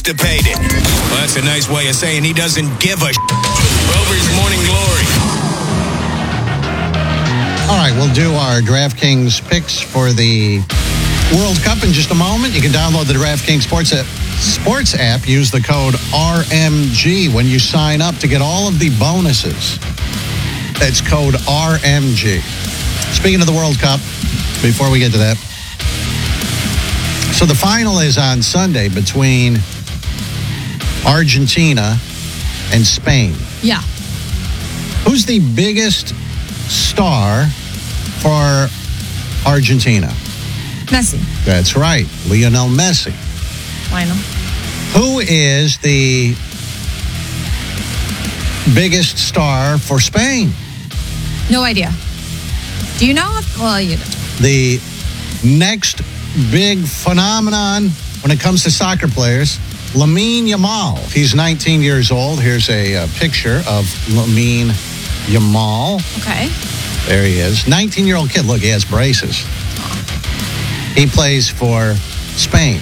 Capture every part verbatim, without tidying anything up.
constipated. Well, that's a nice way of saying he doesn't give a Rover's Morning Glory. All right, we'll do our DraftKings picks for the World Cup in just a moment. You can download the DraftKings Sports app, Sports app. Use the code R M G when you sign up to get all of the bonuses. That's code R M G. Speaking of the World Cup, before we get to that, so the final is on Sunday between Argentina and Spain. Yeah. Who's the biggest star for Argentina? Messi. That's right, Lionel Messi. Why not? Who is the biggest star for Spain? No idea. Do you know? Well, you do. The next big phenomenon when it comes to soccer players, Lamine Yamal. He's nineteen years old. Here's a, a picture of Lamine Yamal. Okay. There he is. nineteen-year-old kid. Look, he has braces. He plays for Spain.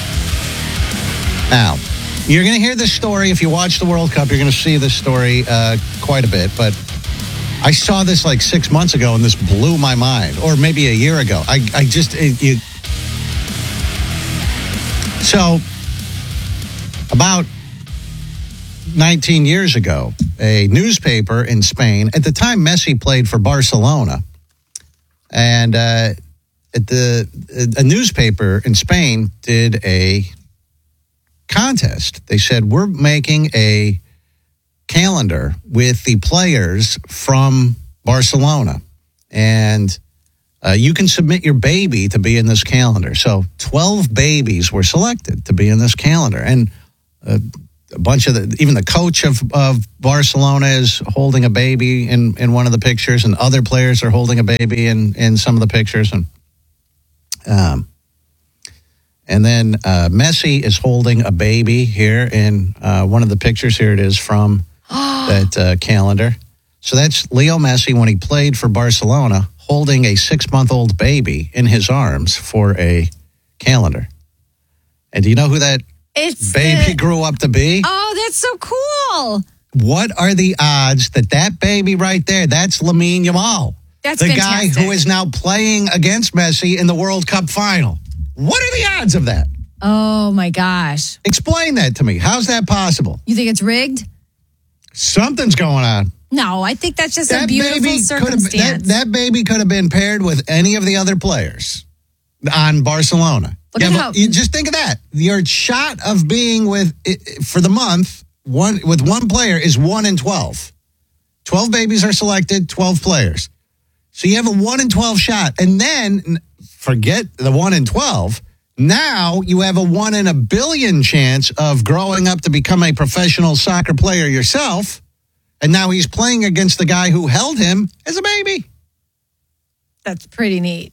Now, you're going to hear this story. If you watch the World Cup, you're going to see this story uh, quite a bit. But I saw this like six months ago, and this blew my mind. Or maybe a year ago. I, I just... It, you... So, about nineteen years ago, a newspaper in Spain, at the time Messi played for Barcelona, and uh, at the a newspaper in Spain did a contest. They said, we're making a calendar with the players from Barcelona, and uh, you can submit your baby to be in this calendar. So twelve babies were selected to be in this calendar, and uh, a bunch of the, even the coach of, of Barcelona is holding a baby in, in one of the pictures, and other players are holding a baby in, in some of the pictures. And um, and then uh, Messi is holding a baby here in uh, one of the pictures. Here it is from that uh, calendar. So that's Leo Messi when he played for Barcelona, holding a six-month-old baby in his arms for a calendar. And do you know who that It's baby the... grew up to be? Oh, that's so cool. What are the odds that that baby right there, that's Lamine Yamal, That's the fantastic. guy who is now playing against Messi in the World Cup final? What are the odds of that? Oh, my gosh. Explain that to me. How's that possible? You think it's rigged? Something's going on. No, I think that's just That a beautiful baby could have, circumstance. that, that baby could have been paired with any of the other players on Barcelona. Look You, at have how- a- you just think of that. Your shot of being with, for the month, one with one player is one in twelve. twelve babies are selected, twelve players. So you have a one in twelve shot. And then, forget the one in twelve, now you have a one in a billion chance of growing up to become a professional soccer player yourself. And now he's playing against the guy who held him as a baby. That's pretty neat.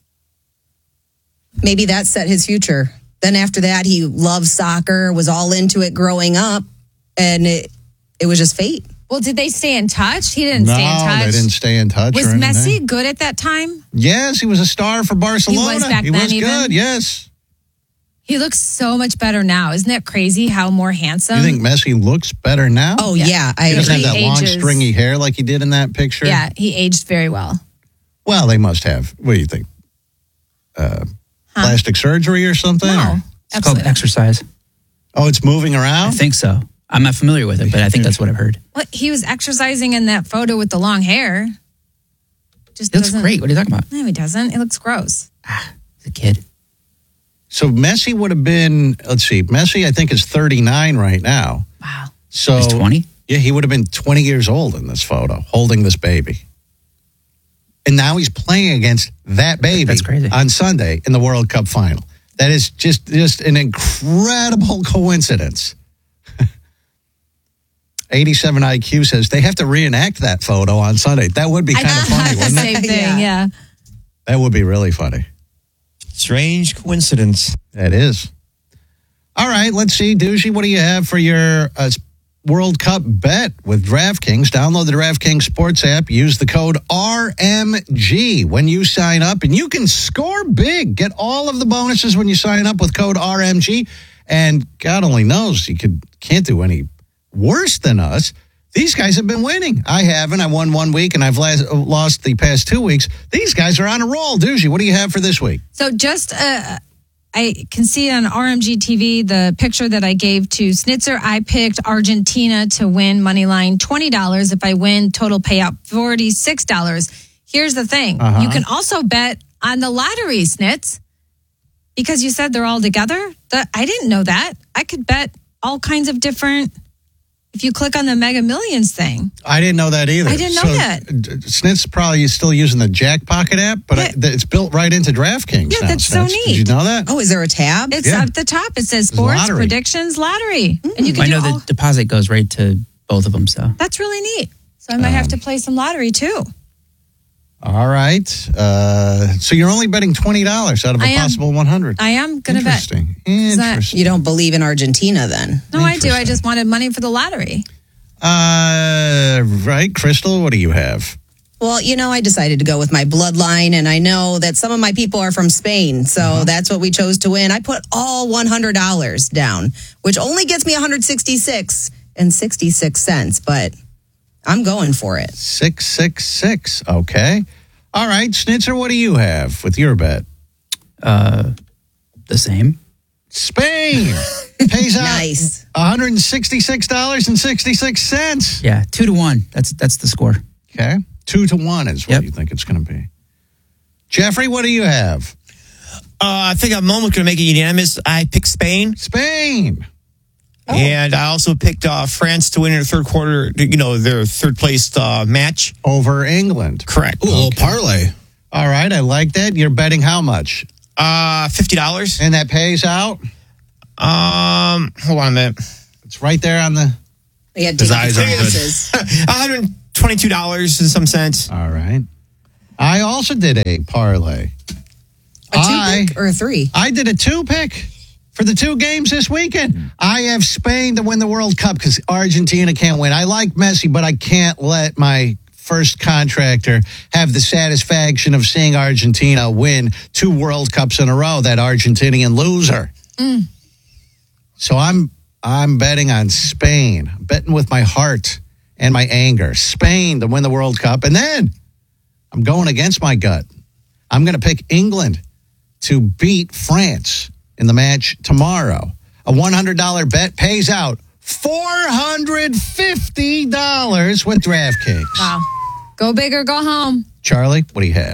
Maybe that set his future. Then after that, he loved soccer, was all into it growing up, and it it was just fate. Well, did they stay in touch? He didn't no, stay in touch. they didn't stay in touch. Was or anything. Messi good at that time? Yes, he was a star for Barcelona. He was back he then was even? good, yes. He looks so much better now. Isn't that crazy how more handsome? You think Messi looks better now? Oh, yeah. Yeah. I He doesn't agree. have that long, ages. stringy hair like he did in that picture? Yeah, he aged very well. Well, they must have. What do you think? Uh, plastic surgery or something? No, Or- It's called absolutely. exercise. Oh, it's moving around? I think so. I'm not familiar with it, but I think that's what I've heard. What, he was exercising in that photo with the long hair. Just It looks doesn't- great. What are you talking about? No, he doesn't. It looks gross. He's a kid. So Messi would have been, let's see, Messi I think is thirty-nine right now. Wow. So He's twenty? Yeah, he would have been twenty years old in this photo, holding this baby. And now he's playing against that baby That's crazy. on Sunday in the World Cup final. That is just, just an incredible coincidence. eighty-seven I Q says they have to reenact that photo on Sunday. That would be kind of I funny, thought the wouldn't it? same thing, Yeah. yeah. That would be really funny. Strange coincidence. That is. All right, let's see. Doogie, what do you have for your uh, World Cup bet with DraftKings? Download the DraftKings Sports app. Use the code R M G when you sign up, and you can score big. Get all of the bonuses when you sign up with code R M G. And God only knows you could can't do any worse than us. These guys have been winning. I haven't. I won one week, and I've last, lost the past two weeks. These guys are on a roll. Doogie, what do you have for this week? So just, uh, I can see on R M G T V the picture that I gave to Snitzer. I picked Argentina to win money line twenty dollars. If I win, total payout forty-six dollars. Here's the thing. Uh-huh. You can also bet on the lottery, Snitz, because you said they're all together. The, I didn't know that. I could bet all kinds of different... If you click on the Mega Millions thing. I didn't know that either. I didn't know so, that. Snitz probably still using the Jack Pocket app, but Yeah. I, it's built right into DraftKings. Yeah, now, that's so Snitz. neat. Did you know that? Oh, is there a tab? It's Yeah. up the top. It says It's sports, lottery. predictions, lottery. And you can I do know all, the deposit goes right to both of them. So That's really neat. So I might have to play some lottery too. All right. Uh, so you're only betting twenty dollars out of a I am. possible one hundred. I am going to bet. Interesting. that- Interesting. You don't believe in Argentina then? No, I do. I Interesting. just wanted money for the lottery. Uh, right. Crystal, what do you have? Well, you know, I decided to go with my bloodline, and I know that some of my people are from Spain, so Uh-huh. that's what we chose to win. I put all one hundred dollars down, which only gets me one hundred sixty-six and sixty-six cents, but I'm going for it. six six six. Okay. All right. Snitzer, what do you have with your bet? uh, the same. Spain pays out Nice. one hundred sixty-six dollars and sixty-six cents. Yeah, two to one. That's that's the score. Okay. Two to one is what Yep. you think it's going to be. Jeffrey, what do you have? Uh, I think I'm almost going to make it unanimous. I picked Spain, Spain. and I also picked uh, France to win in the third quarter, you know, their third place uh, match. Over England. Correct. Ooh, a little parlay. All right. I like that. You're betting how much? Uh, fifty dollars. And that pays out? Um, hold on a minute. It's right there on the... We had His to eyes take aren't good. chances. one hundred twenty-two dollars in some sense. All right. I also did a parlay. A two I, pick or a three? I did a two pick for the two games this weekend. I have Spain to win the World Cup because Argentina can't win. I like Messi, but I can't let my first contractor have the satisfaction of seeing Argentina win two World Cups in a row, that Argentinian loser. So I'm I'm betting on Spain, I'm betting with my heart and my anger. Spain to win the World Cup. And then I'm going against my gut. I'm going to pick England to beat France in the match tomorrow. A one hundred dollars bet pays out four hundred fifty dollars with DraftKings. Wow. Go big or go home. Charlie, what do you have?